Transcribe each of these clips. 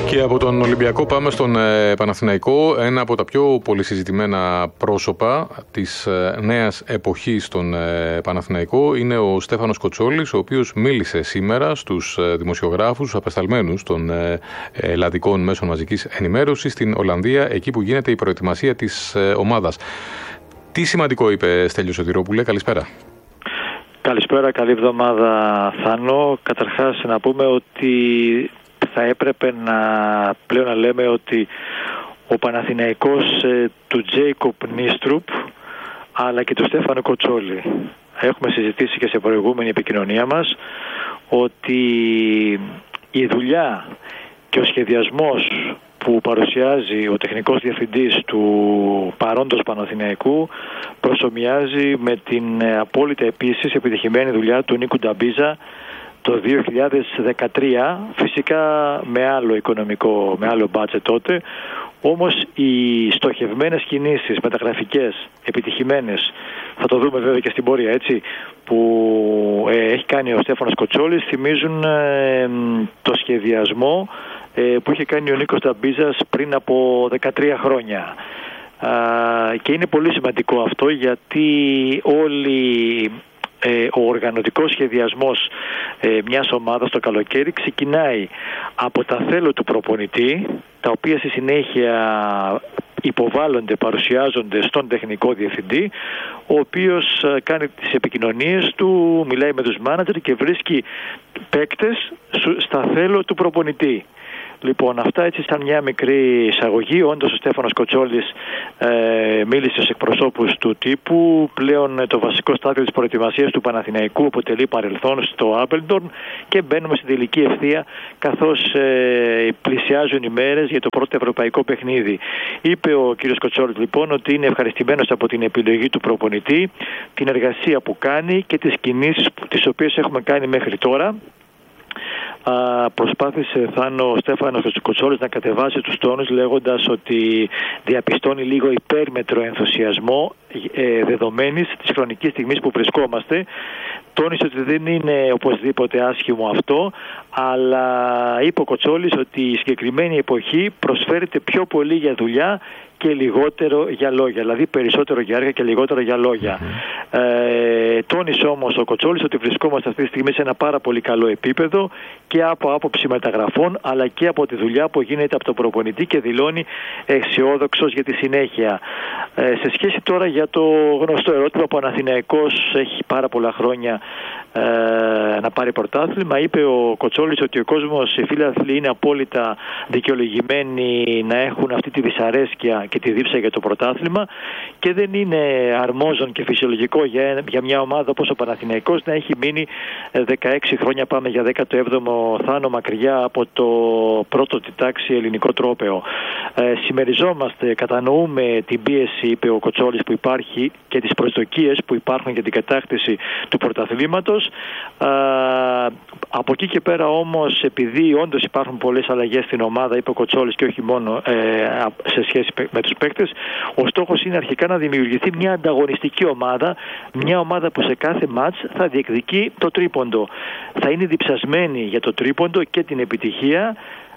Και από τον Ολυμπιακό πάμε στον Παναθηναϊκό, ένα από τα πιο πολυσυζητημένα πρόσωπα της νέας εποχής στον Παναθηναϊκό είναι ο Στέφανος Κοτσόλης, ο οποίος μίλησε σήμερα στους δημοσιογράφους, στους απεσταλμένους των ελλαδικών μέσων μαζικής ενημέρωσης στην Ολλανδία, εκεί που γίνεται η προετοιμασία της ομάδας. Τι σημαντικό είπε, Στέλιο Σωτηρόπουλε? Καλησπέρα. Καλησπέρα, καλή εβδομάδα, Θάνο. Καταρχάς να πούμε ότι θα έπρεπε πλέον να λέμε ότι ο Παναθηναϊκός του Τζέικοπ Νίστρουπ αλλά και του Στέφανο Κοτσόλη. Έχουμε συζητήσει και σε προηγούμενη επικοινωνία μας ότι η δουλειά και ο σχεδιασμός που παρουσιάζει ο τεχνικός διευθυντής του παρόντος Παναθηναϊκού προσομοιάζει με την απόλυτα επίσης επιτυχημένη δουλειά του Νίκου Νταμπίζα το 2013, φυσικά με άλλο οικονομικό, με άλλο μπάτζετ τότε, όμως οι στοχευμένες κινήσεις, μεταγραφικές, επιτυχημένες, θα το δούμε βέβαια και στην πορεία, έτσι, που έχει κάνει ο Στέφανος Κοτσόλης, θυμίζουν το σχεδιασμό που είχε κάνει ο Νίκος Νταμπίζας πριν από 13 χρόνια. Και είναι πολύ σημαντικό αυτό, γιατί ο οργανωτικός σχεδιασμός μιας ομάδας το καλοκαίρι ξεκινάει από τα θέλω του προπονητή, τα οποία στη συνέχεια υποβάλλονται, παρουσιάζονται στον τεχνικό διευθυντή, ο οποίος κάνει τις επικοινωνίες του, μιλάει με τους μάνατζερ και βρίσκει παίκτες στα θέλω του προπονητή. Λοιπόν, αυτά έτσι σαν μια μικρή εισαγωγή. Όντως ο Στέφανος Κοτσόλης μίλησε στους εκπροσώπους του τύπου. Πλέον το βασικό στάδιο της προετοιμασίας του Παναθηναϊκού αποτελεί παρελθόν στο Άπελντορν και μπαίνουμε στην τελική ευθεία, καθώς πλησιάζουν οι μέρες για το πρώτο ευρωπαϊκό παιχνίδι. Είπε ο κ. Κοτσόλης λοιπόν ότι είναι ευχαριστημένος από την επιλογή του προπονητή, την εργασία που κάνει και τις κινήσεις τις οποίες έχουμε κάνει μέχρι τώρα. Προσπάθησε ο Στέφανος Κοτσόλης να κατεβάσει τους τόνους, λέγοντας ότι διαπιστώνει λίγο υπέρμετρο ενθουσιασμό δεδομένης της χρονικής στιγμής που βρισκόμαστε. Τόνισε ότι δεν είναι οπωσδήποτε άσχημο αυτό, αλλά είπε ο Κοτσόλης ότι η συγκεκριμένη εποχή προσφέρεται πιο πολύ για δουλειά και λιγότερο για λόγια, δηλαδή περισσότερο για έργα και λιγότερο για λόγια. Τόνισε όμως ο Κοτσόλης ότι βρισκόμαστε αυτή τη στιγμή σε ένα πάρα πολύ καλό επίπεδο και από άποψη μεταγραφών, αλλά και από τη δουλειά που γίνεται από τον προπονητή, και δηλώνει αισιόδοξος για τη συνέχεια. Σε σχέση τώρα για το γνωστό ερώτημα, ο Παναθηναϊκός έχει πάρα πολλά χρόνια να πάρει πρωτάθλημα. Είπε ο Κοτσόλης ότι ο κόσμος, οι φίλαθλοι, είναι απόλυτα δικαιολογημένοι να έχουν αυτή τη δυσαρέσκεια και τη δίψα για το πρωτάθλημα, και δεν είναι αρμόζον και φυσιολογικό για μια ομάδα όπως ο Παναθηναϊκός να έχει μείνει 16 χρόνια, πάμε για 17ο Θάνο, μακριά από το πρώτο τη τάξη ελληνικό τρόπαιο. Συμμεριζόμαστε, κατανοούμε την πίεση, είπε ο Κοτσόλης, που υπάρχει και τις προσδοκίες που υπάρχουν για την κατάκτηση του πρωταθλήματος. Από εκεί και πέρα όμως, επειδή όντως υπάρχουν πολλές αλλαγές στην ομάδα, είπε ο Κοτσόλης, και όχι μόνο σε σχέση με τους παίκτες, ο στόχος είναι αρχικά να δημιουργηθεί μια ανταγωνιστική ομάδα, μια ομάδα που σε κάθε μάτς θα διεκδικεί το τρίποντο. Θα είναι διψασμένη για το τρίποντο και την επιτυχία.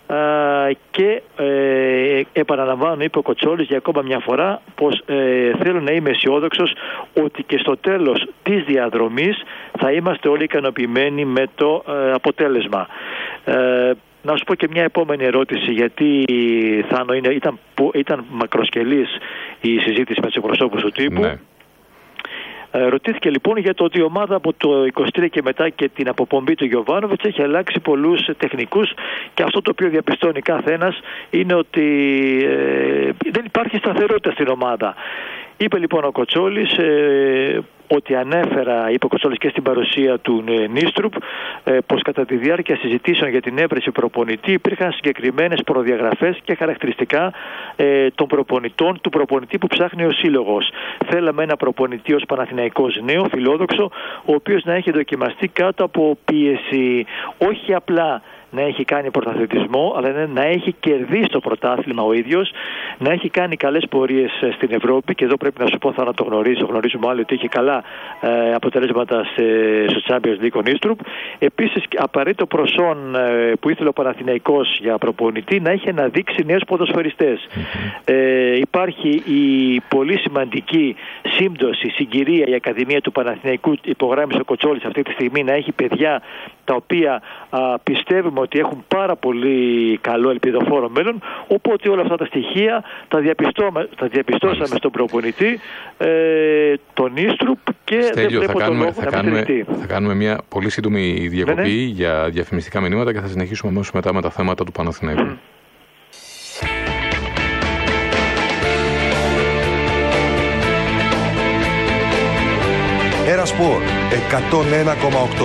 Και επαναλαμβάνω, είπε ο Κοτσόλης για ακόμα μια φορά, πως θέλω να είμαι αισιόδοξος ότι και στο τέλος της διαδρομής θα είμαστε όλοι ικανοποιημένοι με το αποτέλεσμα. Να σου πω και μια επόμενη ερώτηση, γιατί Θάνο, ήταν μακροσκελής η συζήτηση με τους εκπροσώπους του τύπου. Ναι. Ρωτήθηκε λοιπόν για το ότι η ομάδα από το 23 και μετά και την αποπομπή του Γιοβάνοβιτς έχει αλλάξει πολλούς τεχνικούς, και αυτό το οποίο διαπιστώνει κάθε ένας είναι ότι δεν υπάρχει σταθερότητα στην ομάδα. Είπε λοιπόν ο Κοτσόλης ότι είπε ο Κοτσόλης και στην παρουσία του Νίστρουπ, πως κατά τη διάρκεια συζητήσεων για την έβρεση προπονητή υπήρχαν συγκεκριμένες προδιαγραφές και χαρακτηριστικά των προπονητών, του προπονητή που ψάχνει ο σύλλογος. Θέλαμε ένα προπονητή ως Παναθηναϊκός νέο, φιλόδοξο, ο οποίος να έχει δοκιμαστεί κάτω από πίεση, όχι απλά να έχει κάνει πρωταθλητισμό, αλλά να έχει κερδίσει το πρωτάθλημα ο ίδιος, να έχει κάνει καλές πορείες στην Ευρώπη, και εδώ πρέπει να σου πω, θα το γνωρίζουμε όλοι, ότι είχε καλά αποτελέσματα στο Champions League ο Νίστρουπ. Επίσης, απαραίτητο προσόν που ήθελε ο Παναθηναϊκός για προπονητή, να έχει αναδείξει νέους ποδοσφαιριστές. Υπάρχει η πολύ σημαντική σύμπτωση, συγκυρία, η Ακαδημία του Παναθηναϊκού, υπογράμμισε ο Κοτσόλης αυτή τη στιγμή, να έχει παιδιά τα οποία πιστεύουμε ότι έχουν πάρα πολύ καλό ελπιδοφόρο μέλλον, οπότε όλα αυτά τα στοιχεία τα διαπιστώσαμε στον προπονητή, τον Νίστρουπ, και Στέλιο, δεν βλέπω τον λόγο να μην θετεί. Θα κάνουμε μια πολύ σύντομη διακοπή για διαφημιστικά μηνύματα και θα συνεχίσουμε αμέσως μετά με τα θέματα του Παναθηναϊκού. Ένα Σπορ 101,8.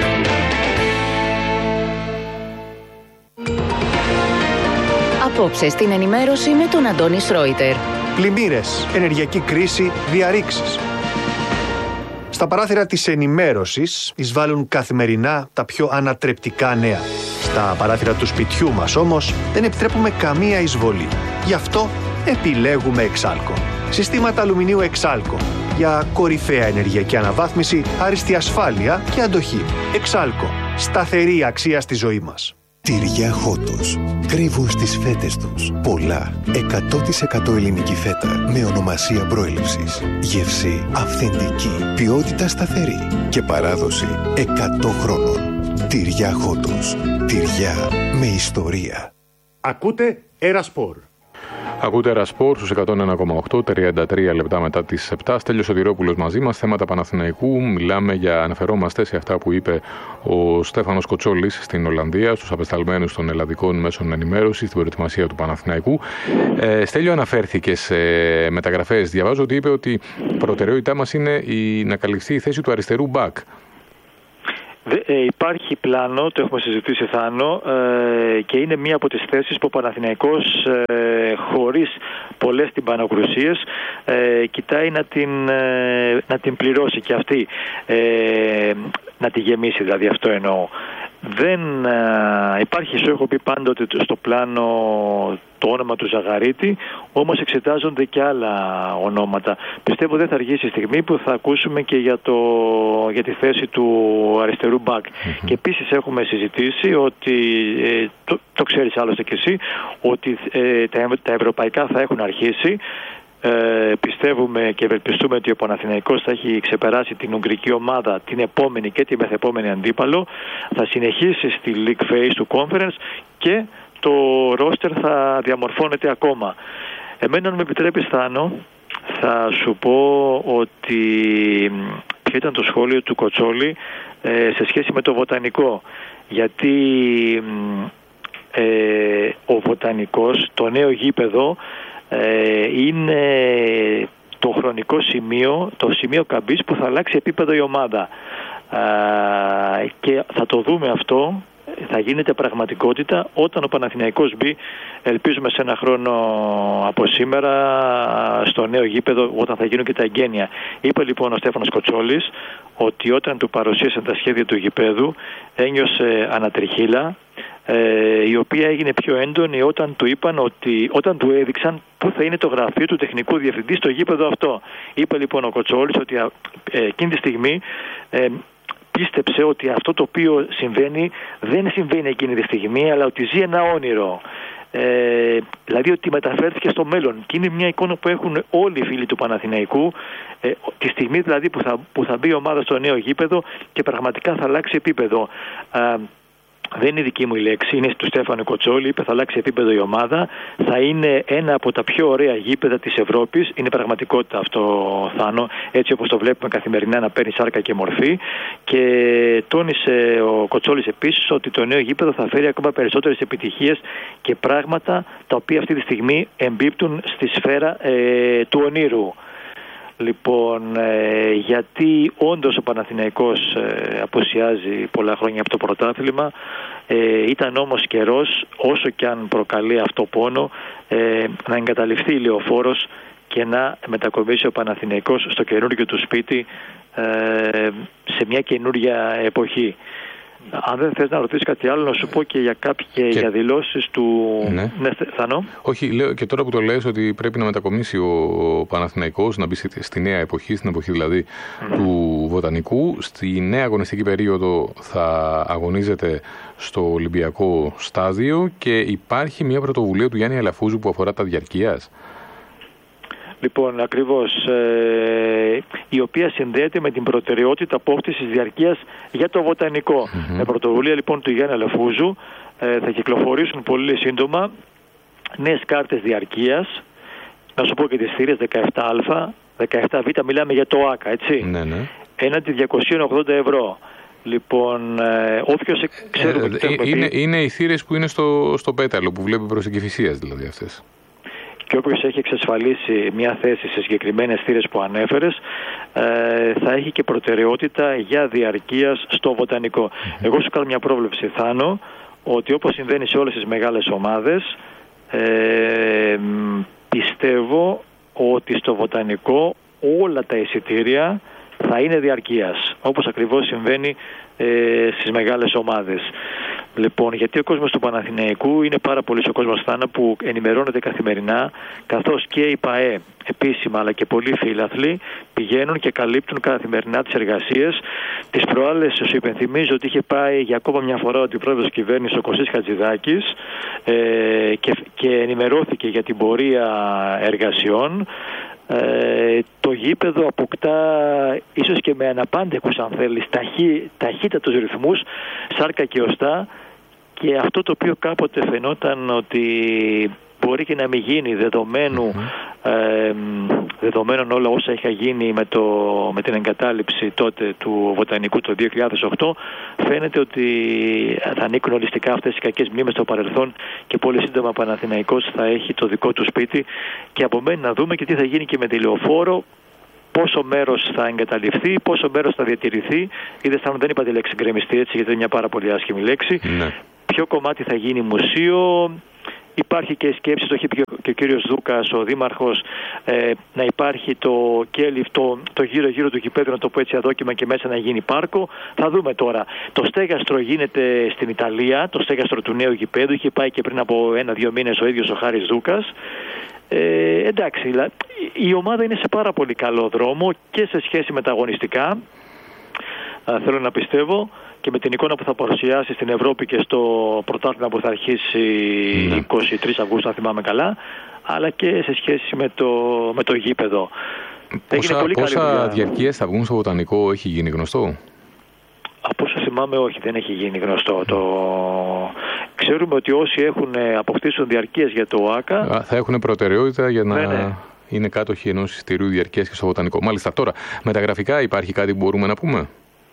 Απόψε στην ενημέρωση με τον Αντώνη Σρόιτερ. Πλημμύρες, ενεργειακή κρίση, διαρρήξεις. Στα παράθυρα της ενημέρωσης εισβάλλουν καθημερινά τα πιο ανατρεπτικά νέα. Στα παράθυρα του σπιτιού μας όμως δεν επιτρέπουμε καμία εισβολή. Γι' αυτό επιλέγουμε Εξάλκο. Συστήματα αλουμινίου Εξάλκο. Για κορυφαία ενεργειακή αναβάθμιση, άριστη ασφάλεια και αντοχή. Εξάλκο. Σταθερή αξία στη ζωή μας. Τυριά Χότος. Κρύβουν στις φέτες τους πολλά 100% ελληνική φέτα με ονομασία προέλευσης. Γεύση αυθεντική, ποιότητα σταθερή και παράδοση 100 χρόνων. Τυριά Χότος. Τυριά με ιστορία. Ακούτε Ερασπορ. Ακούτε Ερασπορ στους 101,8, 33 λεπτά μετά τις 7. Στέλιος Σωτηρόπουλος μαζί μας, θέματα Παναθηναϊκού. Αναφερόμαστε σε αυτά που είπε ο Στέφανος Κοτσόλης στην Ολλανδία, στους απεσταλμένους των ελλαδικών μέσων ενημέρωσης, στην προετοιμασία του Παναθηναϊκού. Στέλιο, αναφέρθηκε σε μεταγραφές. Διαβάζω ότι είπε ότι η προτεραιότητά μας είναι να καλυφθεί η θέση του αριστερού μπακ. Υπάρχει πλάνο, το έχουμε συζητήσει, Θάνο, και είναι μία από τις θέσεις που ο Παναθηναϊκός, χωρίς πολλές τυμπανοκρουσίες, κοιτάει να την πληρώσει και αυτή, να τη γεμίσει, δηλαδή, αυτό εννοώ. Δεν υπάρχει, σου έχω πει πάντοτε στο πλάνο, το όνομα του Ζαγαρίτη, όμως εξετάζονται και άλλα ονόματα. Πιστεύω δεν θα αργήσει η στιγμή που θα ακούσουμε και για τη θέση του αριστερού μπακ. Και επίσης έχουμε συζητήσει ότι, το ξέρεις άλλωστε και εσύ, ότι τα ευρωπαϊκά θα έχουν αρχίσει. Πιστεύουμε και ευελπιστούμε ότι ο Παναθηναϊκός θα έχει ξεπεράσει την Ουγγρική ομάδα, την επόμενη και τη μεθεπόμενη αντίπαλο, θα συνεχίσει στη League Phase του Conference και το roster θα διαμορφώνεται ακόμα. Εμένα, αν με επιτρέπεις, Θάνο, θα σου πω ότι ποιο ήταν το σχόλιο του Κοτσόλη σε σχέση με το Βοτανικό. Γιατί ο Βοτανικός, το νέο γήπεδο, είναι το χρονικό σημείο, το σημείο καμπής που θα αλλάξει επίπεδο η ομάδα, και θα το δούμε αυτό, θα γίνεται πραγματικότητα όταν ο Παναθηναϊκός μπει, ελπίζουμε σε ένα χρόνο από σήμερα, στο νέο γήπεδο, όταν θα γίνουν και τα εγγένεια. Είπε λοιπόν ο Στέφανος Κοτσόλης ότι όταν του παρουσίασαν τα σχέδια του γηπέδου ένιωσε ανατριχύλα, η οποία έγινε πιο έντονη όταν του είπαν όταν του έδειξαν πού θα είναι το γραφείο του τεχνικού διευθυντή στο γήπεδο αυτό. Είπε λοιπόν ο Κοτσόλης ότι εκείνη τη στιγμή πίστεψε ότι αυτό το οποίο συμβαίνει δεν συμβαίνει εκείνη τη στιγμή, αλλά ότι ζει ένα όνειρο. Δηλαδή ότι μεταφέρθηκε στο μέλλον. Και είναι μια εικόνα που έχουν όλοι οι φίλοι του Παναθηναϊκού, τη στιγμή δηλαδή που θα μπει η ομάδα στο νέο γήπεδο και πραγματικά θα αλλάξει επίπεδο. Δεν είναι δική μου η λέξη, είναι του Στέφανου Κοτσόλη. Είπε θα αλλάξει επίπεδο η ομάδα, θα είναι ένα από τα πιο ωραία γήπεδα της Ευρώπης. Είναι πραγματικότητα αυτό, Θάνο, έτσι όπως το βλέπουμε καθημερινά να παίρνει σάρκα και μορφή. Και τόνισε ο Κοτσόλης επίσης ότι το νέο γήπεδο θα φέρει ακόμα περισσότερες επιτυχίες και πράγματα τα οποία αυτή τη στιγμή εμπίπτουν στη σφαίρα του ονείρου. Λοιπόν, γιατί όντως ο Παναθηναϊκός απουσιάζει πολλά χρόνια από το πρωτάθλημα, ήταν όμως καιρός, όσο και αν προκαλεί αυτό πόνο, να εγκαταλειφθεί η Λεωφόρος και να μετακομίσει ο Παναθηναϊκός στο καινούργιο του σπίτι, σε μια καινούργια εποχή. Αν δεν θες να ρωτήσεις κάτι άλλο, να σου πω και για δηλώσεις του... Ναι, Θανό. Όχι, λέω και τώρα που το λες ότι πρέπει να μετακομίσει ο Παναθηναϊκός, να μπει στη νέα εποχή, στην εποχή δηλαδή του Βοτανικού. Στη νέα αγωνιστική περίοδο θα αγωνίζεται στο Ολυμπιακό στάδιο και υπάρχει μια πρωτοβουλία του Γιάννη Αλαφούζου που αφορά τα διαρκείας. Λοιπόν, ακριβώς, η οποία συνδέεται με την προτεραιότητα απόκτησης διαρκείας για το Βοτανικό. Με πρωτοβουλία λοιπόν του Γιάννη Αλαφούζου θα κυκλοφορήσουν πολύ σύντομα νέες κάρτες διαρκείας. Να σου πω και τις θύρες 17α, 17β, μιλάμε για το ΆΚΑ, έτσι. Ναι. Έναντι 280 ευρώ. Λοιπόν, όποιος ξέρουμε... είναι οι θύρες που είναι στο πέταλο, που βλέπει προς εγκεφυσίας δηλαδή αυτές. Και όποιος έχει εξασφαλίσει μια θέση σε συγκεκριμένες θύρες που ανέφερες, θα έχει και προτεραιότητα για διαρκείας στο Βοτανικό. Εγώ σου κάνω μια πρόβλεψη, Θάνο, ότι όπως συμβαίνει σε όλες τις μεγάλες ομάδες, πιστεύω ότι στο Βοτανικό όλα τα εισιτήρια θα είναι διαρκείας, όπως ακριβώς συμβαίνει στις μεγάλες ομάδες. Λοιπόν, γιατί ο κόσμος του Παναθηναϊκού είναι πάρα πολύ ο κόσμος, Θάνα, που ενημερώνεται καθημερινά, καθώς και οι ΠΑΕ επίσημα αλλά και πολλοί φίλαθλοι πηγαίνουν και καλύπτουν καθημερινά τις εργασίες. Τις προάλλες σου υπενθυμίζω ότι είχε πάει για ακόμα μια φορά ο πρόεδρος της κυβέρνησης ο Κωστής Χατζηδάκης και ενημερώθηκε για την πορεία εργασιών. Το γήπεδο αποκτά ίσως και με αναπάντεχους, αν θέλεις, ταχύτατους ρυθμούς, σάρκα και οστά, και αυτό το οποίο κάποτε φαινόταν ότι μπορεί και να μην γίνει δεδομένων όλα όσα είχα γίνει με την εγκατάλειψη τότε του Βοτανικού το 2008, φαίνεται ότι θα ανήκουν ολιστικά αυτές οι κακές μνήμες στο παρελθόν και πολύ σύντομα ο Παναθηναϊκός θα έχει το δικό του σπίτι, και απομένει να δούμε και τι θα γίνει και με τη Λεωφόρο, πόσο μέρος θα εγκαταλειφθεί, πόσο μέρος θα διατηρηθεί. Δεν είπα τη λέξη γκρεμιστή, έτσι, γιατί είναι μια πάρα πολύ άσχημη λέξη. Ναι. Ποιο κομμάτι θα γίνει μουσείο. Υπάρχει και η σκέψη, το έχει πει και ο κύριος Δούκας, ο δήμαρχος, να υπάρχει το κέλυφ, το γύρω-γύρω του γηπέδου, να το πω έτσι αδόκιμα, και μέσα να γίνει πάρκο. Θα δούμε τώρα. Το στέγαστρο γίνεται στην Ιταλία, το στέγαστρο του νέου γηπέδου. Είχε πάει και πριν από 1-2 μήνες ο ίδιος ο Χάρης Δούκας. Εντάξει, η ομάδα είναι σε πάρα πολύ καλό δρόμο και σε σχέση με τα αγωνιστικά. Θέλω να πιστεύω, και με την εικόνα που θα παρουσιάσει στην Ευρώπη και στο πρωτάθλημα που θα αρχίσει 23 Αυγούστου, αν θυμάμαι καλά, αλλά και σε σχέση με το γήπεδο. Πόσα διαρκείας θα βγουν στο Βοτανικό, έχει γίνει γνωστό? Από όσο θυμάμαι, όχι, δεν έχει γίνει γνωστό. Ξέρουμε ότι όσοι έχουν αποκτήσουν διαρκείας για το ΆΚΑ θα έχουν προτεραιότητα για να είναι κάτοχοι ενός εισιτηρίου διαρκείας και στο Βοτανικό. Μάλιστα, τώρα, με τα γραφικά υπάρχει κάτι που μπορούμε να πούμε?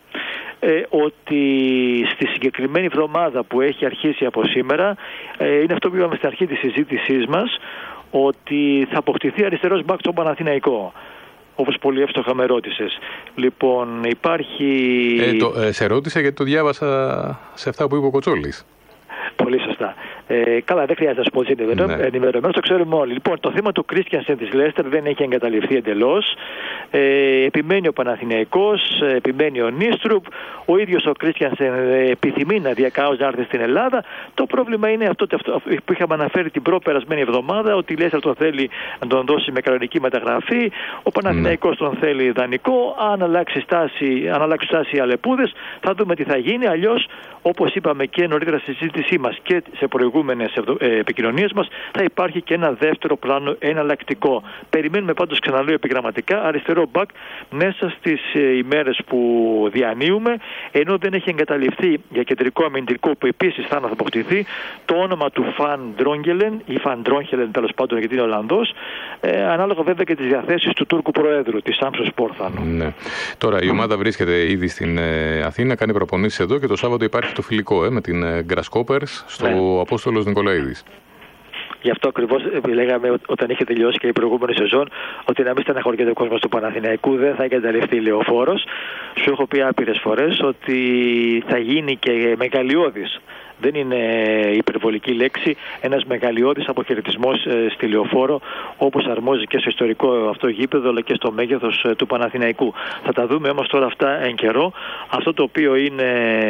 Ότι στη συγκεκριμένη εβδομάδα που έχει αρχίσει από σήμερα, είναι αυτό που είπαμε στην αρχή της συζήτησής μας, ότι θα αποκτηθεί αριστερός μπακ στον Παναθηναϊκό, όπως πολύ εύστοχα με ρώτησες. Λοιπόν, υπάρχει... σε ρώτησα γιατί το διάβασα σε αυτά που είπε ο Κοτσόλης. Πολύ σωστά. Καλά, δεν χρειάζεται να σου πω ότι είναι ενημερωμένος, το ξέρουμε όλοι. Λοιπόν, το θέμα του Κρίστιανσεν της Λέστερ δεν έχει εγκαταλειφθεί εντελώς. Επιμένει ο Παναθηναϊκός, επιμένει ο Νίστρουπ. Ο ίδιος ο Κρίστιανσεν επιθυμεί να διακάως να έρθει στην Ελλάδα. Το πρόβλημα είναι αυτό που είχαμε αναφέρει την προπερασμένη εβδομάδα, ότι η Λέστερ τον θέλει να τον δώσει με κανονική μεταγραφή. Ο Παναθηναϊκός τον θέλει δανεικό. Αν αλλάξει στάση οι Αλεπούδες, θα δούμε τι θα γίνει. Αλλιώς, όπως είπαμε και νωρίτερα στη συζήτησή μας και σε προηγούμενες επικοινωνίες μας, θα υπάρχει και ένα δεύτερο πλάνο εναλλακτικό. Περιμένουμε πάντως, ξαναλέω επιγραμματικά, αριστερό μπακ μέσα στις ημέρες που διανύουμε, ενώ δεν έχει εγκαταλειφθεί για κεντρικό αμυντικό που επίσης θα αποκτηθεί το όνομα του Φαν Ντρόγγελεν ή Φαν Ντρόγγελεν, τέλος πάντων, γιατί είναι Ολλανδός, ανάλογα βέβαια και τις διαθέσεις του Τούρκου Προέδρου της Άμσος Πόρθαν. Ναι. Τώρα η ομάδα βρίσκεται ήδη στην Αθήνα, κάνει προπονήσεις εδώ και το Σάββατο υπάρχει το φιλικό με την Grasshoppers στο Απόστολος Νικολαίδης. Γι' αυτό ακριβώς λέγαμε όταν είχε τελειώσει και η προηγούμενη σεζόν, ότι να μην στεναχωριέται ο κόσμος του Παναθηναϊκού, δεν θα εγκαταλειφθεί η Λεωφόρος. Σου έχω πει άπειρες φορές ότι θα γίνει και μεγαλειώδης δεν είναι υπερβολική λέξη, ένας μεγαλειώδης αποχαιρετισμός στη Λεωφόρο, όπως αρμόζει και στο ιστορικό αυτό γήπεδο, αλλά και στο μέγεθος του Παναθηναϊκού. Θα τα δούμε όμως τώρα αυτά εν καιρό. Αυτό το οποίο είναι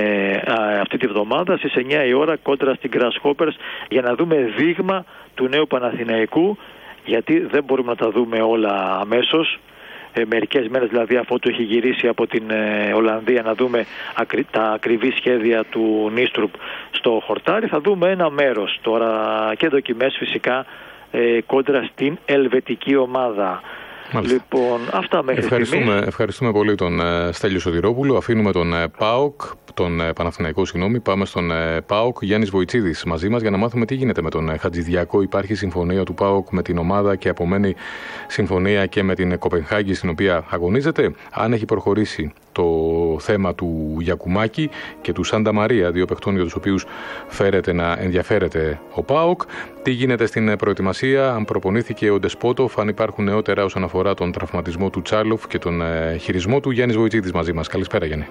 αυτή τη βδομάδα στις 9 η ώρα κόντρα στην Grasshoppers, για να δούμε δείγμα του νέου Παναθηναϊκού, γιατί δεν μπορούμε να τα δούμε όλα αμέσως. Μερικές μέρες δηλαδή αφού του έχει γυρίσει από την Ολλανδία, να δούμε τα ακριβή σχέδια του Νίστρουπ στο χορτάρι. Θα δούμε ένα μέρος τώρα και δοκιμές φυσικά κόντρα στην ελβετική ομάδα. Μάλιστα. Λοιπόν, αυτά μέχρι στιγμής. Ευχαριστούμε πολύ τον Στέλιο Σωτηρόπουλο. Αφήνουμε τον ΠΑΟΚ, τον Παναθηναϊκό, συγγνώμη. Πάμε στον ΠΑΟΚ. Γιάννης Βοητσίδης μαζί μας για να μάθουμε τι γίνεται με τον Χατζηδιακό. Υπάρχει συμφωνία του ΠΑΟΚ με την ομάδα και απομένει συμφωνία και με την Κοπενχάγη, στην οποία αγωνίζεται. Αν έχει προχωρήσει το θέμα του Γιακουμάκη και του Σάντα Μαρία, δύο παιχτών για τους οποίους φέρεται να ενδιαφέρεται ο ΠΑΟΚ. Τι γίνεται στην προετοιμασία, αν προπονήθηκε ο Ντεσπότοφ, αν υπάρχουν νεότερα όσον αφορά τον τραυματισμό του Τσάλοφ και τον χειρισμό του. Γιάννης Βοητσίδης μαζί μας. Καλησπέρα, Γιάννη.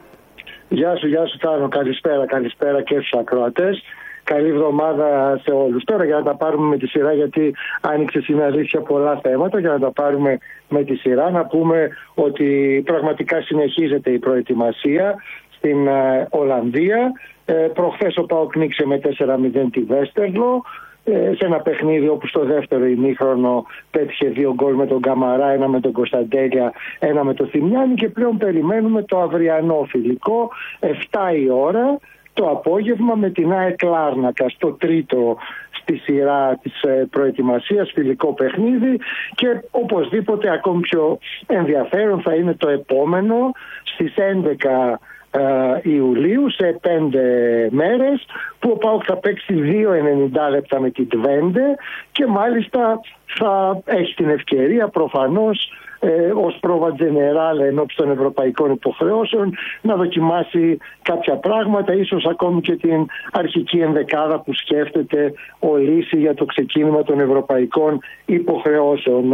Γεια σου Τάνο. Καλησπέρα και στους ακροατές. Καλή εβδομάδα σε όλους. Τώρα για να τα πάρουμε με τη σειρά, γιατί άνοιξε στην αλήθεια πολλά θέματα, για να τα πάρουμε με τη σειρά, να πούμε ότι πραγματικά συνεχίζεται η προετοιμασία στην Ολλανδία. Προχθές ο ΠΑΟΚ νίκησε με 4-0 τη Βέστερλο, σε ένα παιχνίδι όπου στο δεύτερο ημίχρονο πέτυχε 2 γκολ με τον Καμαρά, ένα με τον Κωνσταντέλια, ένα με τον Θημιάνη, και πλέον περιμένουμε το αυριανό φιλικό 7 η ώρα το απόγευμα με την ΑΕΚ Λάρνακα, στο τρίτο στη σειρά της προετοιμασίας φιλικό παιχνίδι, και οπωσδήποτε ακόμη πιο ενδιαφέρον θα είναι το επόμενο στις 11 Ιουλίου, σε 5 μέρες, που ο ΠΑΟΚ θα παίξει 2,90 λεπτά με την Τβέντε, και μάλιστα θα έχει την ευκαιρία προφανώς ως πρόβα τζενεράλ ενώπιση των ευρωπαϊκών υποχρεώσεων να δοκιμάσει κάποια πράγματα, ίσως ακόμη και την αρχική ενδεκάδα που σκέφτεται ο Λύση για το ξεκίνημα των ευρωπαϊκών υποχρεώσεων.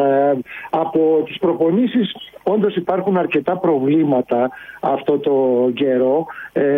Από τις προπονήσεις όντως υπάρχουν αρκετά προβλήματα αυτό το καιρό.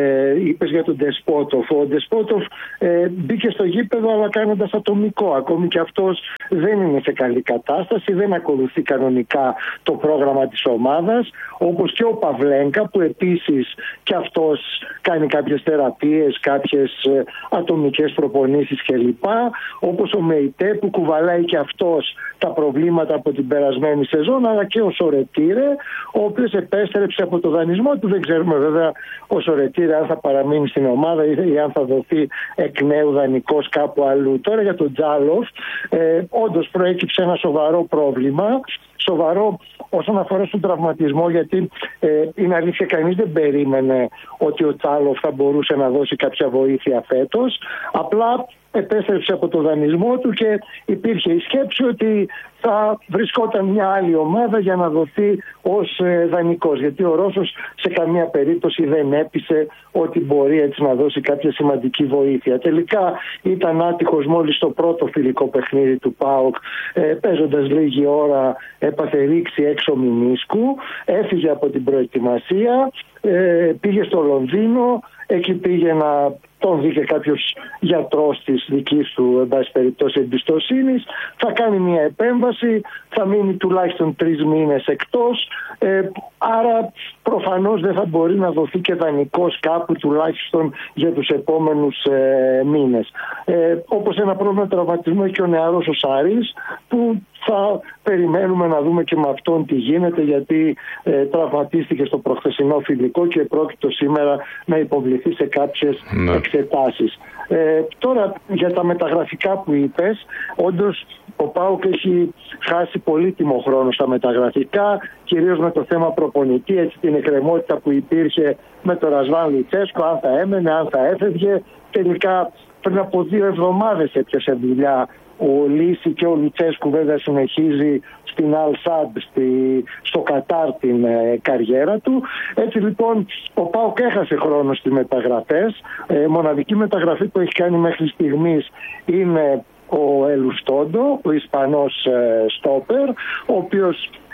Είπες για τον Ντεσπότοφ. Ο Ντεσπότοφ μπήκε στο γήπεδο αλλά κάνοντας ατομικό. Ακόμη και αυτός δεν είναι σε καλή κατάσταση, δεν ακολουθεί κανονικά το πρόγραμμα της ομάδας, όπως και ο Παυλένκα, που επίσης και αυτός κάνει κάποιες θεραπείες, κάποιες ατομικές προπονήσεις κλπ. Όπως ο Μεϊτέ, που κουβαλάει και αυτός τα προβλήματα από την περασμένη σεζόν, αλλά και ο Σορετήρε, ο οποίος επέστρεψε από το δανεισμό του. Δεν ξέρουμε βέβαια ο Σορετήρε αν θα παραμείνει στην ομάδα ή αν θα δοθεί εκ νέου δανεικός κάπου αλλού. Τώρα για τον Τζάλοφ, όντως προέκυψε ένα σοβαρό πρόβλημα. Σοβαρό όσον αφορά στον τραυματισμό, γιατί είναι αλήθεια, κανείς δεν περίμενε ότι ο Τσάλοφ θα μπορούσε να δώσει κάποια βοήθεια φέτος. Απλά επέστρεψε από το δανεισμό του και υπήρχε η σκέψη ότι θα βρισκόταν μια άλλη ομάδα για να δοθεί ως δανεικός, γιατί ο Ρώσος σε καμία περίπτωση δεν έπεισε ότι μπορεί έτσι να δώσει κάποια σημαντική βοήθεια. Τελικά ήταν άτυχος μόλις στο πρώτο φιλικό παιχνίδι του ΠΑΟΚ, παίζοντας λίγη ώρα έπαθε ρήξη έξω μηνίσκου, έφυγε από την προετοιμασία, πήγε στο Λονδίνο, εκεί πήγε να τον δει και κάποιος γιατρός της δικής του, εν πάση περιπτώσει, εμπιστοσύνης. Θα κάνει μια επέμβαση, θα μείνει τουλάχιστον 3 μήνες εκτός, άρα προφανώς δεν θα μπορεί να δοθεί και δανεικός κάπου, τουλάχιστον για τους επόμενους μήνες. Όπως ένα πρόβλημα τραυματισμού έχει και ο νεαρός ο Σάρης, που θα περιμένουμε να δούμε και με αυτόν τι γίνεται, γιατί τραυματίστηκε στο προχθεσινό φιλικό και πρόκειται σήμερα να υποβληθεί σε κάποιες εξετάσεις. Τώρα για τα μεταγραφικά που είπες, όντως ο ΠΑΟΚ έχει χάσει πολύτιμο χρόνο στα μεταγραφικά, κυρίως με το θέμα προπονητή, έτσι την εκκρεμότητα που υπήρχε με τον Ρασβάν Λουτσέσκο, αν θα έμενε, αν θα έφευγε. Τελικά πριν από 2 εβδομάδες έπιασε δουλειά ο Λύση, και ο Λουτσέσκου βέβαια συνεχίζει στην Αλ Σαντ στο Κατάρ την καριέρα του. Έτσι λοιπόν ο ΠΑΟΚ έχασε χρόνο στις μεταγραφές. Μοναδική μεταγραφή που έχει κάνει μέχρι στιγμής είναι ο Ελουστόντο, ο Ισπανός στόπερ, ο οποίος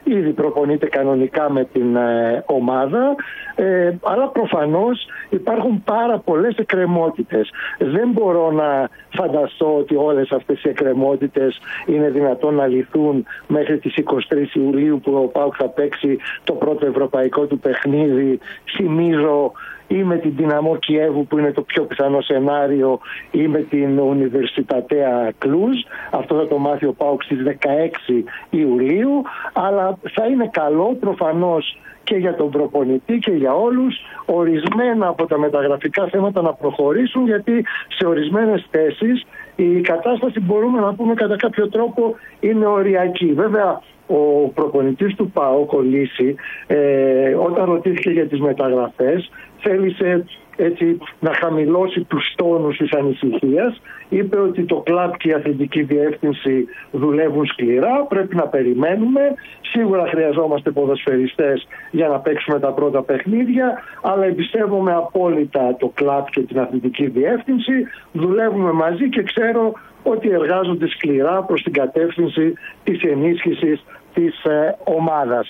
ήδη προπονείται κανονικά με την ομάδα, αλλά προφανώς υπάρχουν πάρα πολλές εκκρεμότητες. Δεν μπορώ να φανταστώ ότι όλες αυτές οι εκκρεμότητες είναι δυνατόν να λυθούν μέχρι τις 23 Ιουλίου που ο ΠΑΟΚ θα παίξει το πρώτο ευρωπαϊκό του παιχνίδι. Θυμίζω, ή με την Δυναμό Κιέβου που είναι το πιο πιθανό σενάριο, ή με την Universitatea Cluj. Αυτό θα το μάθει ο ΠΑΟΚ στις 16 Ιουλίου, αλλά θα είναι καλό προφανώς και για τον προπονητή και για όλους ορισμένα από τα μεταγραφικά θέματα να προχωρήσουν, γιατί σε ορισμένες θέσεις η κατάσταση, μπορούμε να πούμε κατά κάποιο τρόπο, είναι οριακή. Βέβαια ο προπονητής του ΠΑΟΚ, ο Λύση, όταν ρωτήθηκε για τις μεταγραφές, θέλησε έτσι να χαμηλώσει τους τόνους της ανησυχίας. Είπε ότι το κλαμπ και η αθλητική διεύθυνση δουλεύουν σκληρά, πρέπει να περιμένουμε. Σίγουρα χρειαζόμαστε ποδοσφαιριστές για να παίξουμε τα πρώτα παιχνίδια, αλλά εμπιστεύομαι απόλυτα το κλαμπ και την αθλητική διεύθυνση. Δουλεύουμε μαζί και ξέρω ότι εργάζονται σκληρά προς την κατεύθυνση της ενίσχυσης της ομάδας.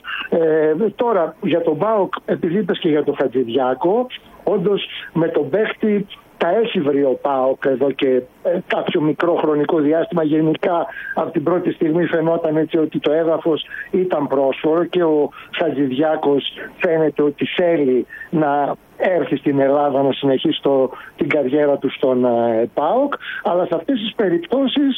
Τώρα για τον ΠΑΟΚ, επειδή είπες και για τον Χατζηδιάκο, όντως με τον παίχτη τα έχει βρει ο ΠΑΟΚ εδώ και κάποιο μικρό χρονικό διάστημα. Γενικά από την πρώτη στιγμή φαινόταν έτσι ότι το έδαφος ήταν πρόσφορο και ο Χατζηδιάκος φαίνεται ότι θέλει να έρθει στην Ελλάδα να συνεχίσει την καριέρα του στον ΠΑΟΚ, αλλά σε αυτές τις περιπτώσεις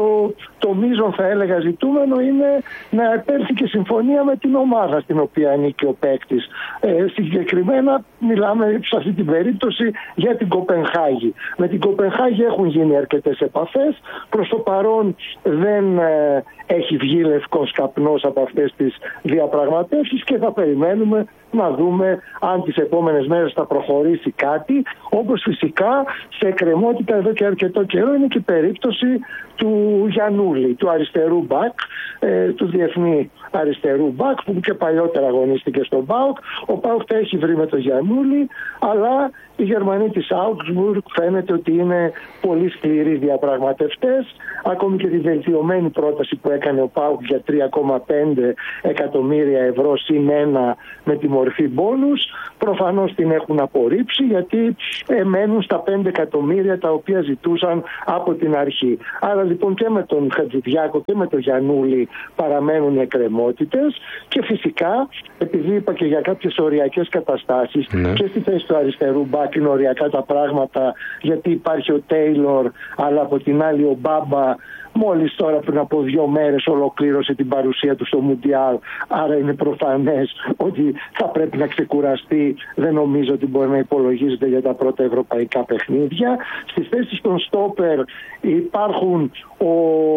το μείζον, θα έλεγα, ζητούμενο είναι να επέλθει και συμφωνία με την ομάδα στην οποία ανήκει ο παίκτης. Συγκεκριμένα μιλάμε σε αυτή την περίπτωση για την Κοπενχάγη. Με την Κοπενχάγη έχουν γίνει αρκετές επαφές. Προς το παρόν δεν έχει βγει λευκός καπνός από αυτές τις διαπραγματεύσεις και θα περιμένουμε να δούμε αν τις επόμενες μέρες θα προχωρήσει κάτι, όπως φυσικά σε εκκρεμότητα εδώ και αρκετό καιρό είναι και η περίπτωση του Γιαννούλη, του αριστερού μπακ, του διεθνή αριστερού μπακ που και παλιότερα αγωνίστηκε στον ΠΑΟΚ. Ο ΠΑΟΚ τα έχει βρει με τον Γιαννούλη, αλλά οι Γερμανοί της Augsburg φαίνεται ότι είναι πολύ σκληροί διαπραγματευτές. Ακόμη και τη βελτιωμένη πρόταση που έκανε ο ΠΑΟΚ για 3,5 εκατομμύρια ευρώ συν 1 με τη μορφή μπόνους, προφανώς την έχουν απορρίψει, γιατί μένουν στα 5 εκατομμύρια τα οποία ζητούσαν από την αρχή. Άρα λοιπόν και με τον Χατζηδιάκο και με τον Γιαννούλη παραμένουν οι εκκρεμότητες και φυσικά, επειδή είπα και για κάποιες οριακές καταστάσεις, και στη θέση του αριστερού μπακ είναι οριακά τα πράγματα, γιατί υπάρχει ο Τέιλορ, αλλά από την άλλη ο Μπάμπα μόλις τώρα πριν από 2 μέρες ολοκλήρωσε την παρουσία του στο Μουντιάλ, άρα είναι προφανές ότι θα πρέπει να ξεκουραστεί. Δεν νομίζω ότι μπορεί να υπολογίζεται για τα πρώτα ευρωπαϊκά παιχνίδια. Στις θέσεις των στόπερ υπάρχουν ο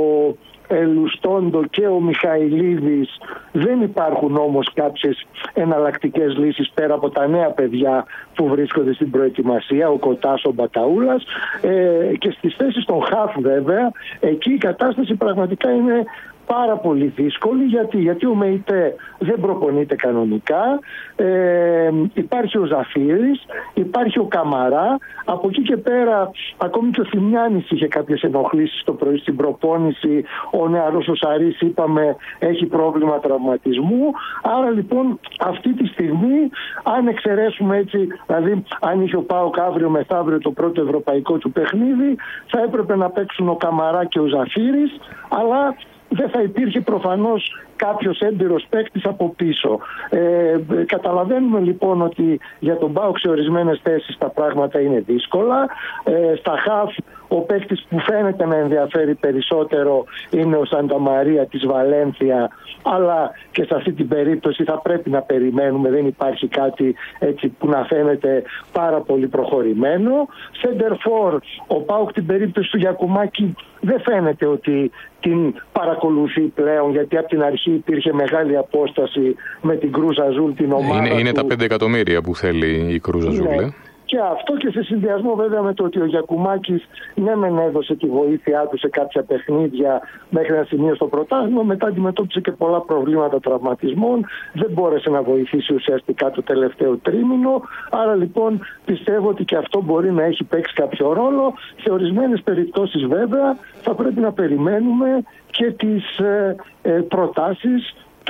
Λουστόντο και ο Μιχαηλίδης. Δεν υπάρχουν όμως κάποιες εναλλακτικές λύσεις πέρα από τα νέα παιδιά που βρίσκονται στην προετοιμασία, ο Κοτάς, ο Μπακαούλας, και στις θέσεις των χαφ βέβαια εκεί η κατάσταση πραγματικά είναι πάρα πολύ δύσκολη, γιατί ο ΜΕΙΤΕ δεν προπονείται κανονικά, υπάρχει ο Ζαφύρης, υπάρχει ο Καμαρά. Από εκεί και πέρα ακόμη και ο Θημιάνης είχε κάποιες ενοχλήσεις το πρωί στην προπόνηση. Ο νεαρός ο Σαρής, είπαμε, έχει πρόβλημα τραυματισμού. Άρα λοιπόν αυτή τη στιγμή, αν εξαιρέσουμε έτσι, δηλαδή αν είχε ο ΠΑΟΚ αύριο μεθαύριο το πρώτο ευρωπαϊκό του παιχνίδι, θα έπρεπε να παίξουν ο Καμαρά και ο Ζαφύρης, αλλά δεν θα υπήρχε προφανώς κάποιος έμπειρος παίκτης από πίσω. Καταλαβαίνουμε λοιπόν ότι για τον ΠΑΟΚ σε ορισμένες θέσεις τα πράγματα είναι δύσκολα. Στα χαφ ο παίκτης που φαίνεται να ενδιαφέρει περισσότερο είναι ο Σανταμαρία της Βαλένθια, αλλά και σε αυτή την περίπτωση θα πρέπει να περιμένουμε, δεν υπάρχει κάτι έτσι που να φαίνεται πάρα πολύ προχωρημένο. Center for, ο ΠΑΟΚ την περίπτωση του Γιακουμάκη δεν φαίνεται ότι την παρακολουθεί πλέον, γιατί από την αρχή υπήρχε μεγάλη απόσταση με την Κρούζ Αζούλ, την ομάδα είναι του. Τα 5 εκατομμύρια που θέλει η Κρούζ Αζούλ. Ναι. Και αυτό και σε συνδυασμό βέβαια με το ότι ο Γιακουμάκης ναι μεν έδωσε τη βοήθειά του σε κάποια παιχνίδια μέχρι ένα σημείο στο πρωτάθλημα, μετά αντιμετώπισε και πολλά προβλήματα τραυματισμών, δεν μπόρεσε να βοηθήσει ουσιαστικά το τελευταίο τρίμηνο. Άρα λοιπόν πιστεύω ότι και αυτό μπορεί να έχει παίξει κάποιο ρόλο. Σε ορισμένες περιπτώσεις βέβαια θα πρέπει να περιμένουμε και τις προτάσεις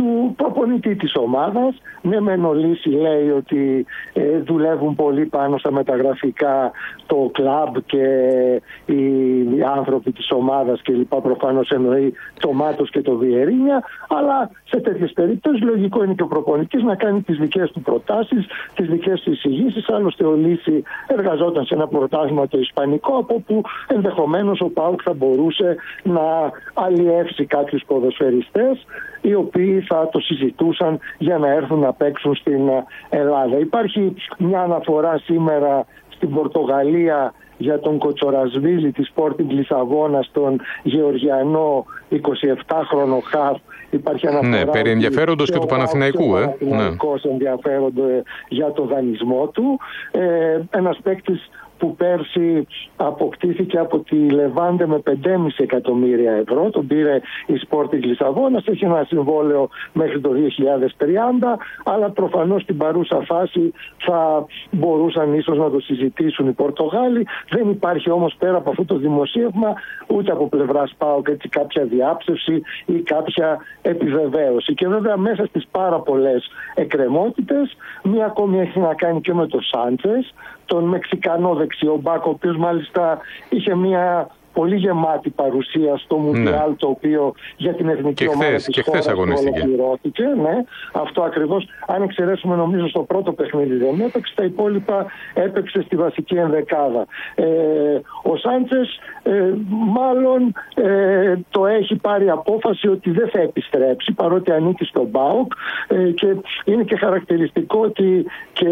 του προπονητή της ομάδας. Ναι, μεν ο Λύση λέει ότι δουλεύουν πολύ πάνω στα μεταγραφικά το κλαμπ και οι άνθρωποι της ομάδας και λοιπά, προφανώς εννοεί το Μάτος και το Βιερίνια, αλλά σε τέτοιες περιπτώσεις λογικό είναι και ο προπονητής να κάνει τις δικές του προτάσεις, τις δικές του εισηγήσεις. Άλλωστε ο Λύση εργαζόταν σε ένα πρωτάθλημα το ισπανικό, από όπου ενδεχομένως ο ΠΑΟΚ θα μπορούσε να αλλιεύσει κάποιους ποδοσφαιριστές οι οποίοι θα το συζητούσαν για να έρθουν να παίξουν στην Ελλάδα. Υπάρχει μια αναφορά σήμερα στην Πορτογαλία για τον Κοτσορασβίλη της Sporting Λισαβόνας, τον Γεωργιανό 27χρονο χαφ. Υπάρχει αναφορά. Ναι, περί ενδιαφέροντος και του Παναθηναϊκού. Ενδιαφέρονται για το δανεισμό του. Ένας παίκτης που πέρσι αποκτήθηκε από τη Λεβάντε με 5,5 εκατομμύρια ευρώ. Τον πήρε η Sporting Λισαβόνας, έχει ένα συμβόλαιο μέχρι το 2030, αλλά προφανώς στην παρούσα φάση θα μπορούσαν ίσως να το συζητήσουν οι Πορτογάλοι. Δεν υπάρχει όμως πέρα από αυτό το δημοσίευμα ούτε από πλευράς ΠΑΟΚ έτσι κάποια διάψευση ή κάποια επιβεβαίωση. Και βέβαια μέσα στις πάρα πολλές εκκρεμότητες, μία ακόμη έχει να κάνει και με το Σάντσες, τον Μεξικανό δεξιό μπακ, ο οποίος μάλιστα είχε μια πολύ γεμάτη παρουσία στο Μουντιάλ, το οποίο για την εθνική ομάδα της χώρας ολοκληρώθηκε. Ναι, αυτό ακριβώς. Αν εξαιρέσουμε, νομίζω στο πρώτο παιχνίδι δεν έπαιξε, τα υπόλοιπα έπαιξε στη βασική ενδεκάδα. Ο Σάντσες μάλλον το έχει πάρει απόφαση ότι δεν θα επιστρέψει, παρότι ανήκει στον ΠΑΟΚ, και είναι και χαρακτηριστικό ότι και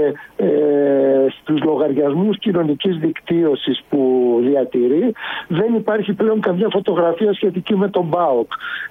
στους λογαριασμούς κοινωνικής δικτύωσης που διατηρεί δεν υπάρχει πλέον καμιά φωτογραφία σχετική με τον ΠΑΟΚ.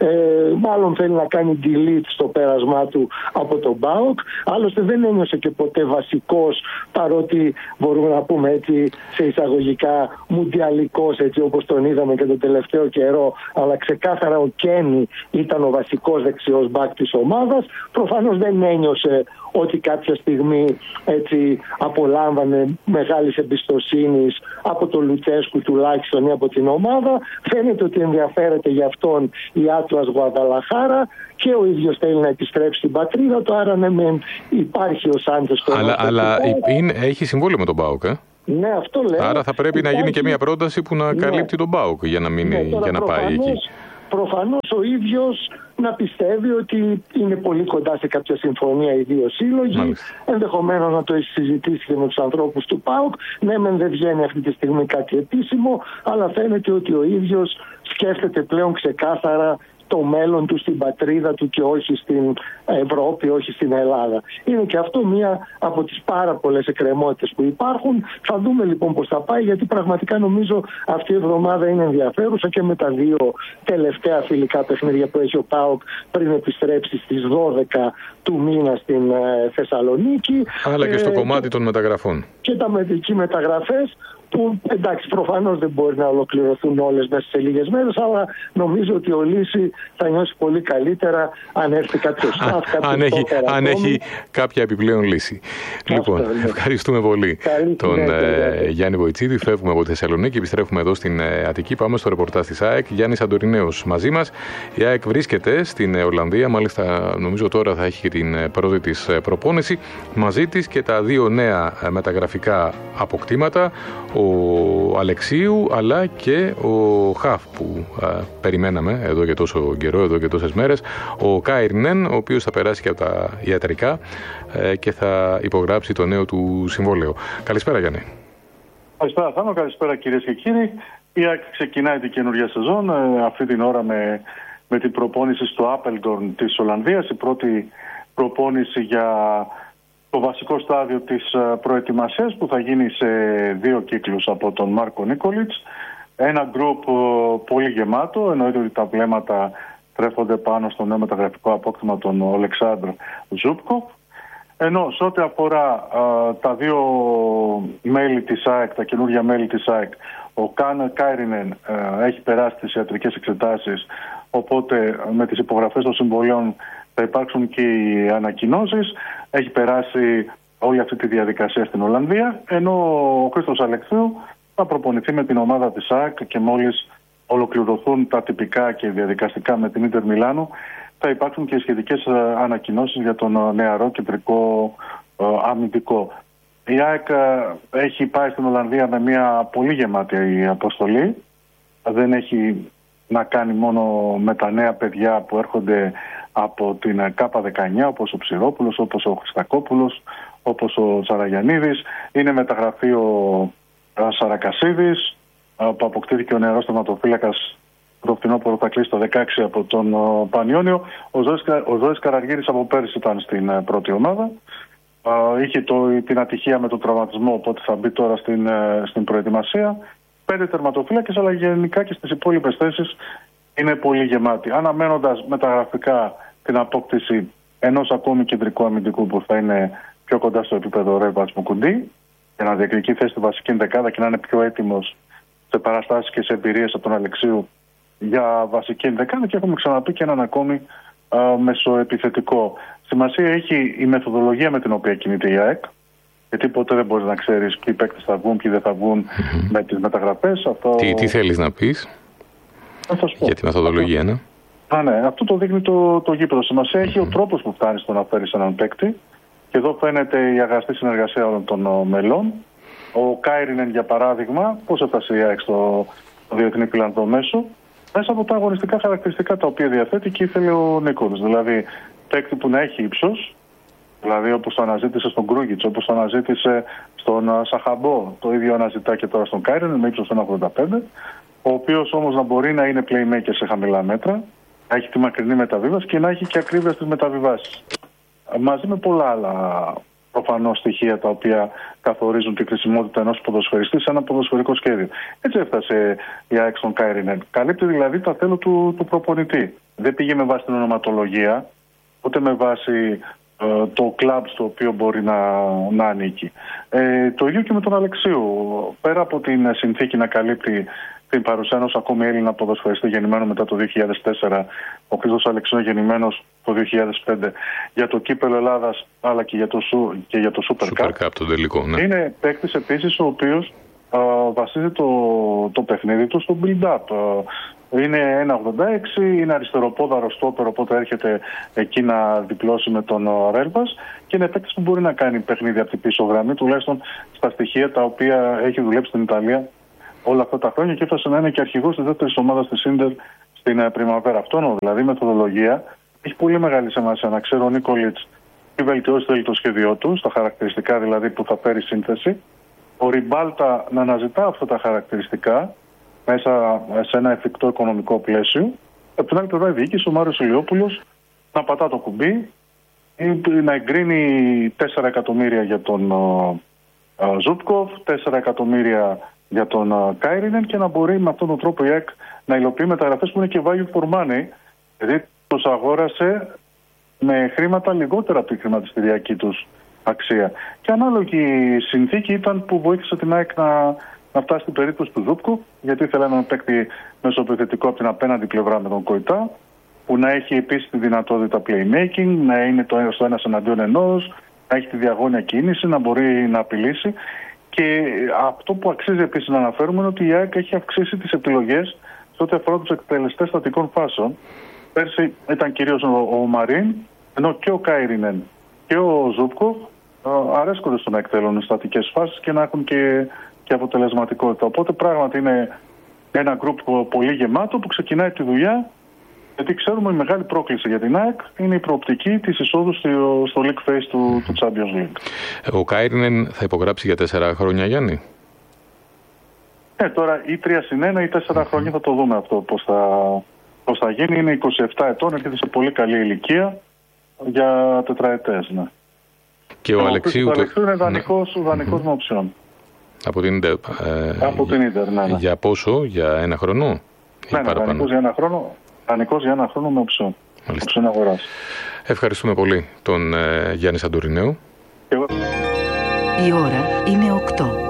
Μάλλον θέλει να κάνει delete στο πέρασμά του από τον ΠΑΟΚ. Άλλωστε δεν ένιωσε και ποτέ βασικός, παρότι μπορούμε να πούμε έτσι σε εισαγωγικά μουντιαλικός, έτσι όπως τον είδαμε και τον τελευταίο καιρό, αλλά ξεκάθαρα ο Κένι ήταν ο βασικός δεξιός μπακ της ομάδας. Προφανώς δεν ένιωσε ότι κάποια στιγμή έτσι απολάμβανε μεγάλης εμπιστοσύνης από τον Λουτσέσκου τουλάχιστον ή από την ομάδα. Φαίνεται ότι ενδιαφέρεται για αυτόν η Άτλας Γουαδαλαχάρα και ο ίδιος θέλει να επιστρέψει στην πατρίδα του, άρα ναι, υπάρχει ο Σάντσες στο αλλά έχει συμβόλαιο με τον ΠΑΟΚ, Ναι, αυτό λέω. Άρα θα πρέπει να γίνει και μια πρόταση που να καλύπτει τον ΠΑΟΚ για να, για να πάει εκεί. Προφανώς ο ίδιος να πιστεύει ότι είναι πολύ κοντά σε κάποια συμφωνία οι δύο σύλλογοι. Ενδεχομένως να το έχει συζητήσει και με τους ανθρώπους του ΠΑΟΚ. Ναι, μεν δεν βγαίνει αυτή τη στιγμή κάτι επίσημο, αλλά φαίνεται ότι ο ίδιος σκέφτεται πλέον ξεκάθαρα το μέλλον του στην πατρίδα του και όχι στην Ευρώπη, όχι στην Ελλάδα. Είναι και αυτό μία από τις πάρα πολλές εκκρεμότητες που υπάρχουν. Θα δούμε λοιπόν πώς θα πάει, γιατί πραγματικά νομίζω αυτή η εβδομάδα είναι ενδιαφέρουσα και με τα δύο τελευταία φιλικά παιχνίδια που έχει ο ΠΑΟΚ πριν επιστρέψει στις 12 του μήνα στην Θεσσαλονίκη. Αλλά και στο κομμάτι των μεταγραφών. Και τα μεταγραφές, που εντάξει προφανώς δεν μπορεί να ολοκληρωθούν όλες μέσα σε λίγες μέρες, αλλά νομίζω ότι ο Λύση θα νιώσει πολύ καλύτερα αν έρθει κάποιο staff, αν έχει κάποια επιπλέον λύση. Λοιπόν, ευχαριστούμε πολύ τον Γιάννη Βοητσίδη. Φεύγουμε από τη Θεσσαλονίκη, επιστρέφουμε εδώ στην Αττική. Πάμε στο ρεπορτάζ της ΑΕΚ. Γιάννης Αντορινέος μαζί μας. Η ΑΕΚ βρίσκεται στην Ολλανδία, μάλιστα νομίζω τώρα θα έχει και την πρώτη της προπόνηση. Μαζί της και τα δύο νέα μεταγραφικά αποκτήματα, ο Αλεξίου αλλά και ο Χαφ που περιμέναμε εδώ και τόσο καιρό, εδώ και τόσες μέρες, ο Κάιρνεν, ο οποίος θα περάσει και από τα ιατρικά και θα υπογράψει το νέο του συμβόλαιο. Καλησπέρα Γιάννη. Καλησπέρα Θάνο, καλησπέρα κυρίες και κύριοι. Η ΑΕΚ ξεκινάει την καινούργια σεζόν αυτή την ώρα με την προπόνηση στο Άπελντορν της Ολλανδίας, η πρώτη προπόνηση για το βασικό στάδιο της προετοιμασίας που θα γίνει σε 2 κύκλους από τον Μάρκο Νίκολιτς. Ένα γκρουπ πολύ γεμάτο, εννοείται ότι τα βλέμματα τρέφονται πάνω στο νέο μεταγραφικό απόκτημα τον Ολεξάνδρ Ζούπκοφ. Ενώ σε ό,τι αφορά τα δύο μέλη της ΑΕΚ, τα καινούργια μέλη της ΑΕΚ, ο Κάιρινεν έχει περάσει τις ιατρικές εξετάσεις, οπότε με τις υπογραφές των συμβολίων θα υπάρξουν και οι ανακοινώσεις. Έχει περάσει όλη αυτή τη διαδικασία στην Ολλανδία, ενώ ο Χρήστος Αλεξίου θα προπονηθεί με την ομάδα της ΑΕΚ και μόλις ολοκληρωθούν τα τυπικά και διαδικαστικά με την Ίντερ Μιλάνο θα υπάρξουν και σχετικές ανακοινώσεις για τον νεαρό κεντρικό αμυντικό. Η ΑΕΚ έχει πάει στην Ολλανδία με μια πολύ γεμάτη αποστολή. Δεν έχει να κάνει μόνο με τα νέα παιδιά που έρχονται από την K19, όπως ο Ψηρόπουλος, όπως ο Χριστακόπουλος, όπως ο Τσαραγιαννίδης. Είναι μεταγραφή ο Σαρακασίδης, που αποκτήθηκε ο νεαρός τερματοφύλακας το φθινόπωρο, θα κλείσει το 16 από τον Πανιόνιο. Ο Ζώης Καραργύρης από πέρυσι ήταν στην πρώτη ομάδα. Είχε την ατυχία με τον τραυματισμό, οπότε θα μπει τώρα στην προετοιμασία. 5 τερματοφύλακες, αλλά γενικά και στις υπόλοιπες θέσεις είναι πολύ γεμάτη. Αναμένοντας μεταγραφικά την απόκτηση ενός ακόμη κεντρικού αμυντικού που θα είναι πιο κοντά στο επίπεδο Ρέβατς Μουκουντή, για να διεκδικεί θέση στη βασική δεκάδα και να είναι πιο έτοιμος σε παραστάσεις και σε εμπειρίες από τον Αλεξίου για βασική δεκάδα, και έχουμε ξαναπεί και έναν ακόμη μεσοεπιθετικό. Σημασία έχει η μεθοδολογία με την οποία κινείται η ΑΕΚ, γιατί ποτέ δεν μπορείς να ξέρεις ποιοι παίκτες θα βγουν, ποιοι δεν θα βγουν με τις μεταγραφές. Τι θέλεις να πεις για τη μεθοδολογία, ναι? Ναι, αυτό το δείχνει το γήπεδο. Σημασία έχει ο τρόπος που φτάνει στο να φέρεις έναν παίκτη, και εδώ φαίνεται η αγαστή συνεργασία όλων των μελών. Ο Κάιρινεν, για παράδειγμα, πώς έφτασε η ΑΕΚ στο διεθνή φιλανδό μέσο, μέσα από τα αγωνιστικά χαρακτηριστικά τα οποία διαθέτει και ήθελε ο Νίκολης. Δηλαδή, παίκτη που να έχει ύψος, δηλαδή όπως το αναζήτησε στον Κρούγιτς, όπως το αναζήτησε στον Σαχαμπό, το ίδιο αναζητά και τώρα στον Κάιρινεν με ύψος 1,85, ο οποίος όμως να μπορεί να είναι playmaker σε χαμηλά μέτρα, να έχει τη μακρινή μεταβίβαση και να έχει και ακρίβεια στις μεταβιβάσεις. Μαζί με πολλά άλλα προφανώς στοιχεία τα οποία καθορίζουν τη χρησιμότητα ενός ποδοσφαιριστή σε ένα ποδοσφαιρικό σχέδιο. Έτσι έφτασε η ΑΕΚ στον Κάιρινεν. Καλύπτει δηλαδή τα θέλω του προπονητή. Δεν πήγε με βάση την ονοματολογία, ούτε με βάση το κλαμπ στο οποίο μπορεί να ανήκει. Το ίδιο και με τον Αλεξίου. Πέρα από την συνθήκη να καλύπτει την παρουσία ενός ακόμη Έλληνα ποδοσφαιριστή γεννημένο μετά το 2004, ο Χρήστος Αλεξίου γεννημένος το 2005, για το Κύπελλο Ελλάδας αλλά και για το Super Cup. Το τελικό, ναι. Είναι παίκτης επίσης ο οποίος βασίζει το παιχνίδι του στο build-up. Είναι 1,86, είναι αριστεροπόδαρο στόπερ, οπότε έρχεται εκεί να διπλώσει με τον Ρέλβας, και είναι παίκτης που μπορεί να κάνει παιχνίδι από την πίσω γραμμή, τουλάχιστον στα στοιχεία τα οποία έχει δουλέψει στην Ιταλία όλα αυτά τα χρόνια, και έφτασε να είναι και αρχηγός της δεύτερης ομάδας της Ίντερ στην Πριμαβέρα. Αυτό δηλαδή η μεθοδολογία έχει πολύ μεγάλη σημασία. Να ξέρει ο Νίκολιτς τι βελτιώσει θέλει το σχέδιό του, στα χαρακτηριστικά δηλαδή που θα φέρει σύνθεση. Ο Ριμπάλτα να αναζητά αυτά τα χαρακτηριστικά μέσα σε ένα εφικτό οικονομικό πλαίσιο. Από την άλλη πλευρά η διοίκηση, ο Μάριος Ηλιόπουλος, να πατά το κουμπί, να εγκρίνει 4 εκατομμύρια για τον Ζούπκοφ, 4 εκατομμύρια για τον Κάιρινεν, και να μπορεί με αυτόν τον τρόπο η ΑΕΚ να υλοποιεί μεταγραφές που είναι και value for money, δηλαδή τους αγόρασε με χρήματα λιγότερα από τη χρηματιστηριακή τους αξία. Και ανάλογη συνθήκη ήταν που βοήθησε την ΑΕΚ να φτάσει στην περίπτωση του Ζούπκοφ, γιατί ήθελε έναν παίκτη μεσοεπιθετικό από την απέναντι πλευρά με τον Κοϊτά, που να έχει επίσης τη δυνατότητα playmaking, να είναι το ένας εναντίον ενός, να έχει τη διαγώνια κίνηση, να μπορεί να απειλήσει. Και αυτό που αξίζει επίσης να αναφέρουμε είναι ότι η ΑΕΚ έχει αυξήσει τις επιλογές σε ό,τι αφορά τους εκτελεστές στατικών φάσεων. Πέρσι ήταν κυρίως ο Μαρίν, ενώ και ο Κάιρινεν και ο Ζούπκοφ αρέσκονται στο να εκτελούν στατικές φάσεις και να έχουν και αποτελεσματικότητα. Οπότε πράγματι είναι ένα γκρουπ πολύ γεμάτο που ξεκινάει τη δουλειά, γιατί ξέρουμε η μεγάλη πρόκληση για την ΑΕΚ είναι η προοπτική της εισόδου στο League Phase του Champions League. Ο Κάιρινεν θα υπογράψει για 4 χρόνια, Γιάννη? Τώρα ή 3+1 ή 4 χρόνια θα το δούμε αυτό πώς θα γίνει. Είναι 27 ετών, έρχεται σε πολύ καλή ηλικία για τετραετές. Ναι. Και ο Αλεξίου είναι δανεικός με οψιόν. Από την Ίντερ. Από την Ίντερ, ναι. Για πόσο, για 1 χρόνο? Ναι, δανεικός για 1 χρόνο. Δανεικός για 1 χρόνο με οψιόν. Οψιόν αγοράς. Ευχαριστούμε πολύ τον Γιάννη Σαντουρινέου. Η ώρα είναι 8.